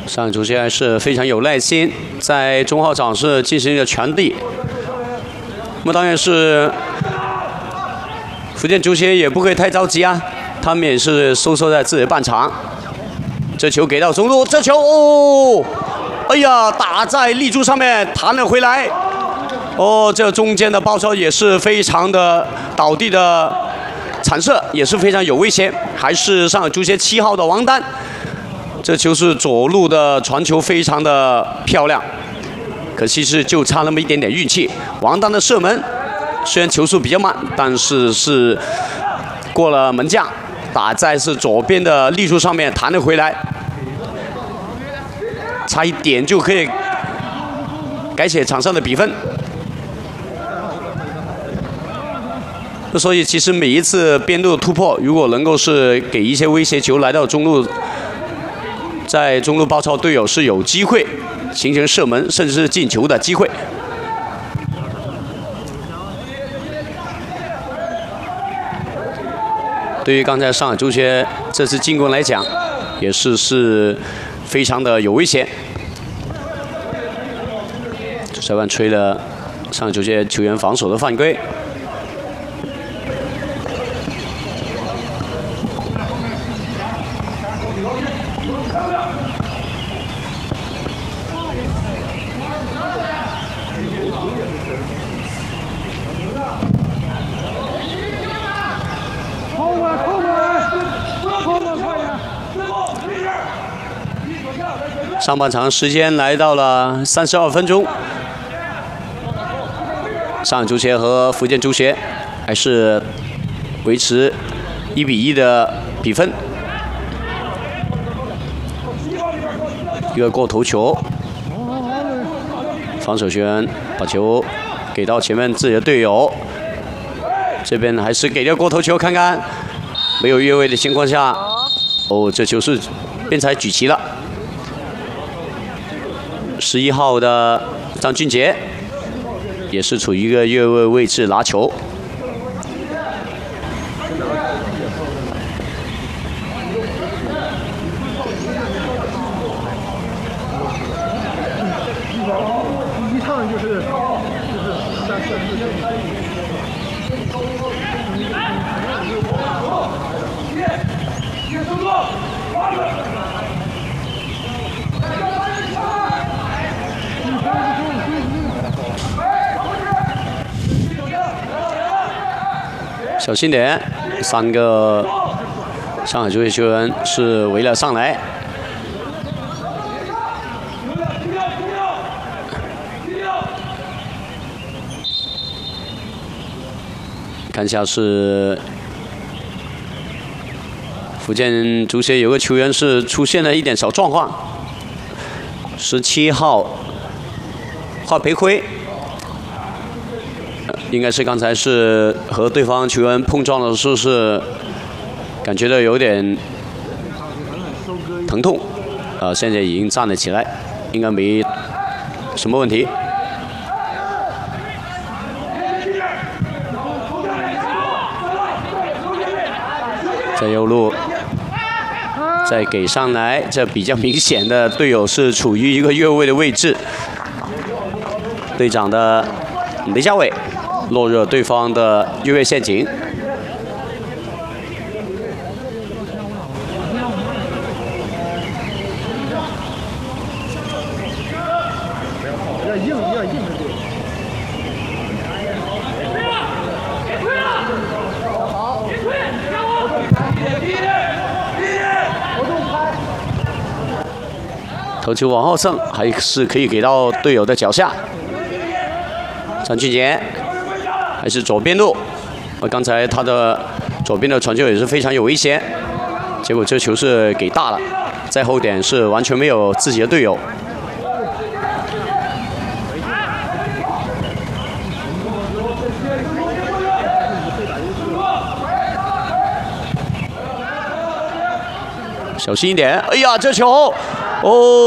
上海足协是非常有耐心，在中号场是进行一个传递。那么当然是福建足协也不会太着急啊，他们也是收缩在自己的半场。这球给到中路，这球哦，哎呀，打在立柱上面弹了回来。哦，这中间的包抄也是非常的倒地的铲射，也是非常有危险。还是上海足协7号的王丹。 这球是左路的传球，非常的漂亮，可惜是就差那么一点点运气。王丹的射门虽然球速比较慢，但是过了门将，打在是左边的立柱上面弹了回来，差一点就可以改写场上的比分。所以其实每一次边路突破，如果能够是给一些威胁球来到中路。 在中路包抄队友是有机会形成射门甚至是进球的机会。对于刚才上海足协这次进攻来讲，也是非常的有危险。裁判吹了上海足协球员防守的犯规。 上半场时间来到了32分钟，上海足协和福建足协还是维持1比1的比分。一个过头球，防守球员把球给到前面自己的队友，这边还是给了过头球，看看没有越位的情况下，哦，这球是边裁举旗了。 11号的张俊杰也是处于一个越位位置拿球。 一趟就是小心点，3个上海足协球员是围了上来。看一下是福建足协有个球员是出现了一点小状况，17号华培辉。 应该是刚才是和对方球员碰撞的时候是感觉到有点疼痛，现在已经站了起来，应该没什么问题。在右路再给上来，这比较明显的队友是处于一个越位的位置，队长的雷家伟。 落入对方的越位陷阱。 要硬。 头球往后蹭，还是可以给到队友的脚下。张俊杰。 还是左边路，刚才他的左边的传球也是非常有危险，结果这球是给大了，在后点是完全没有自己的队友。小心一点！哎呀，这球，哦。